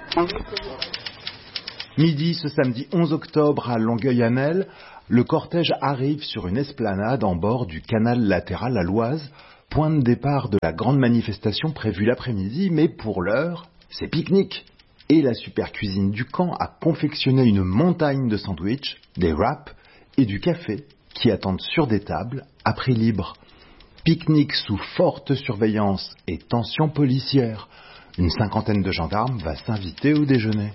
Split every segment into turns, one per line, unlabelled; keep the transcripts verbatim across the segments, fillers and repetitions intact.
Midi ce samedi onze octobre à Longueuil-Annel, le cortège arrive sur une esplanade en bord du canal latéral à l'Oise, point de départ de la grande manifestation prévue l'après-midi, mais pour l'heure, c'est pique-nique. Et la super cuisine du camp a confectionné une montagne de sandwichs, des wraps et du café qui attendent sur des tables à prix libre. Pique-nique sous forte surveillance et tension policière. Une cinquantaine de gendarmes va s'inviter au déjeuner.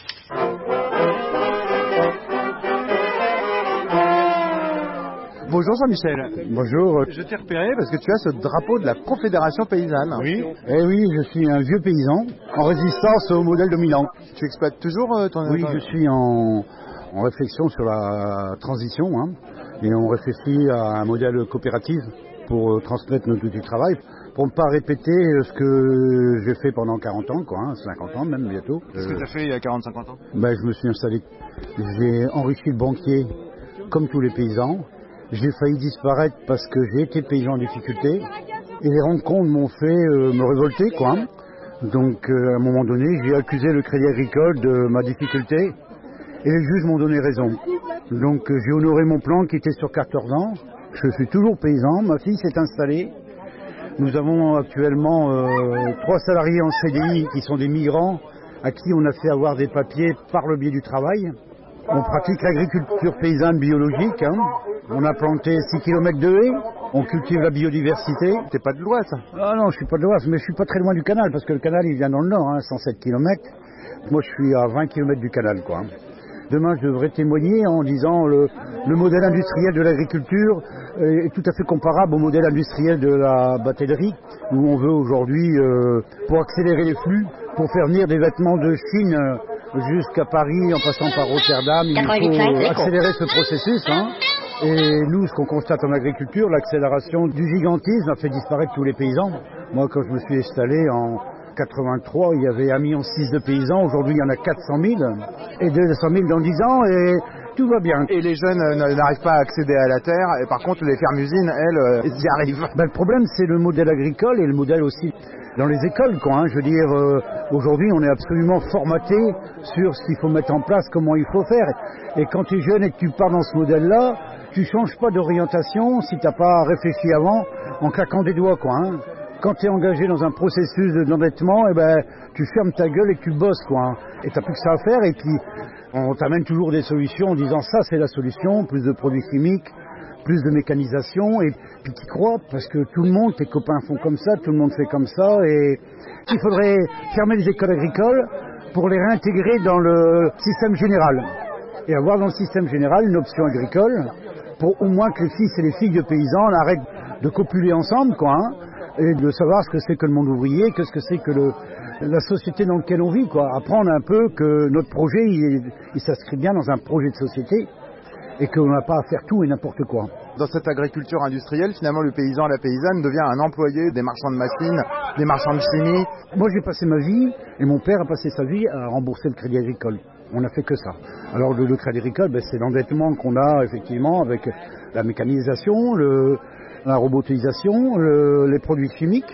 Bonjour Jean-Michel.
Bonjour.
Je t'ai repéré parce que tu as ce drapeau de la Confédération paysanne.
Oui. Eh oui, je suis un vieux paysan en résistance au modèle dominant.
Tu exploites toujours euh, ton...
Oui, je suis en, en réflexion sur la transition hein, et on réfléchit à un modèle coopératif pour euh, transmettre notre outil de travail, pour ne pas répéter euh, ce que j'ai fait pendant quarante ans, quoi, hein, cinquante ans même bientôt.
Qu'est-ce euh, que tu as fait il y a quarante à cinquante ans?
ben, Je me suis installé, j'ai enrichi le banquier comme tous les paysans. J'ai failli disparaître parce que j'ai été paysan en difficulté et les rencontres m'ont fait euh, me révolter, quoi. Donc euh, à un moment donné, j'ai accusé le Crédit Agricole de ma difficulté et les juges m'ont donné raison. Donc euh, j'ai honoré mon plan qui était sur quatorze ans. Je suis toujours paysan, ma fille s'est installée. Nous avons actuellement euh, trois salariés en C D I qui sont des migrants à qui on a fait avoir des papiers par le biais du travail. On pratique l'agriculture paysanne biologique, hein. On a planté six kilomètres de haies, on cultive la biodiversité.
T'es pas de l'Oise?
Ah non, je suis pas de l'Oise, mais je suis pas très loin du canal, parce que le canal il vient dans le nord, hein, cent sept kilomètres. Moi je suis à vingt kilomètres du canal, quoi. Demain je devrais témoigner en disant le, le modèle industriel de l'agriculture est tout à fait comparable au modèle industriel de la batellerie, où on veut aujourd'hui, euh, pour accélérer les flux, pour faire venir des vêtements de Chine jusqu'à Paris en passant par Rotterdam, il faut accélérer ce processus. Hein. Et nous, ce qu'on constate en agriculture, l'accélération du gigantisme a fait disparaître tous les paysans. Moi, quand je me suis installé en quatre-vingt-trois, il y avait un virgule six million de paysans. Aujourd'hui, il y en a quatre cent mille. Et deux cent mille dans dix ans, et tout va bien.
Et les jeunes n'arrivent pas à accéder à la terre. Et par contre, les fermes-usines, elles, y arrivent.
Ben, le problème, c'est le modèle agricole et le modèle aussi dans les écoles, quoi. Hein. Je veux dire, euh, aujourd'hui, on est absolument formaté sur ce qu'il faut mettre en place, comment il faut faire. Et quand tu es jeune et que tu pars dans ce modèle-là, tu changes pas d'orientation si tu n'as pas réfléchi avant en claquant des doigts, quoi. Hein. Quand tu es engagé dans un processus d'endettement, eh ben, tu fermes ta gueule et tu bosses, quoi. Hein. Et tu n'as plus que ça à faire. Et puis, on t'amène toujours des solutions en disant ça, c'est la solution, plus de produits chimiques, plus de mécanisation, et puis tu crois, parce que tout le monde, tes copains font comme ça, tout le monde fait comme ça, et il faudrait fermer les écoles agricoles pour les réintégrer dans le système général, et avoir dans le système général une option agricole, pour au moins que les fils et les filles de paysans arrêtent de copuler ensemble, quoi, hein, et de savoir ce que c'est que le monde ouvrier, que ce que c'est que le, la société dans laquelle on vit, quoi. Apprendre un peu que notre projet, il, il s'inscrit bien dans un projet de société, et qu'on n'a pas à faire tout et n'importe quoi.
Dans cette agriculture industrielle, finalement, le paysan, la paysanne devient un employé des marchands de machines, des marchands de chimie.
Moi, j'ai passé ma vie, et mon père a passé sa vie à rembourser le crédit agricole. On n'a fait que ça. Alors, le, le crédit agricole, ben, c'est l'endettement qu'on a, effectivement, avec la mécanisation, le, la robotisation, le, les produits chimiques.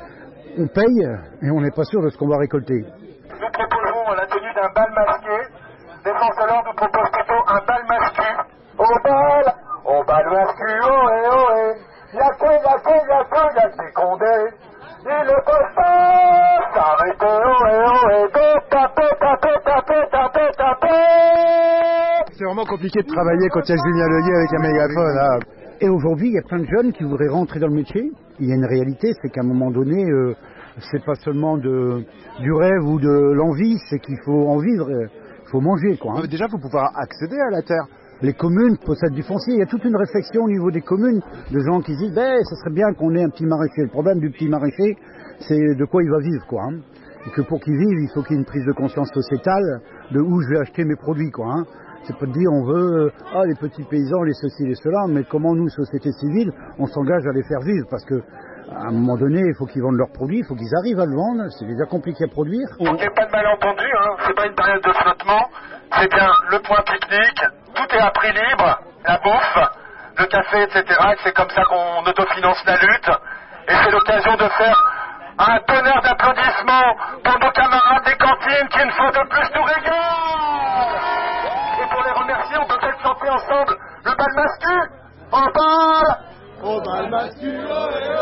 On paye, et on n'est pas sûr de ce qu'on va récolter.
Nous proposons la tenue d'un bal masqué. Les forces de l'ordre nous proposent plutôt un bal masqué. Au bal, au bal masqué, ohé, ohé. Y'a que, y'a que, y'a que, y'a que des condés. Il ne peut pas s'arrêter, ohé, ohé. Go, taper, taper, taper, taper, taper.
C'est vraiment compliqué de travailler quand il y a Julien Leuillet avec un mégaphone. Là.
Et aujourd'hui, il y a plein de jeunes qui voudraient rentrer dans le métier. Il y a une réalité, c'est qu'à un moment donné, euh, c'est pas seulement de, du rêve ou de l'envie, c'est qu'il faut en vivre. Il faut manger, quoi. Hein.
Déjà, il faut pouvoir accéder à la terre.
Les communes possèdent du foncier. Il y a toute une réflexion au niveau des communes de gens qui disent ben, ça serait bien qu'on ait un petit maraîcher. Le problème du petit maraîcher, c'est de quoi il va vivre, quoi. Hein. Et que pour qu'il vive, il faut qu'il y ait une prise de conscience sociétale de où je vais acheter mes produits, quoi. Hein. C'est pas de dire on veut euh, ah les petits paysans, les ceci, les cela, mais comment nous, société civile, on s'engage à les faire vivre, parce que à un moment donné, il faut qu'ils vendent leurs produits, il faut qu'ils arrivent à le vendre, c'est déjà compliqué à produire.
Pour qu'il n'y ait pas de malentendu, hein, c'est pas une période de flottement, c'est bien le point pique-nique, tout est à prix libre, la bouffe, le café, et cetera. Et c'est comme ça qu'on autofinance la lutte, et c'est l'occasion de faire un tonnerre d'applaudissements pour nos camarades des cantines. Marine qui une fois de plus nous régale. Et pour les remercier, on peut peut-être chanter ensemble le bal mascu. Au bal, au bal mascu, ohé,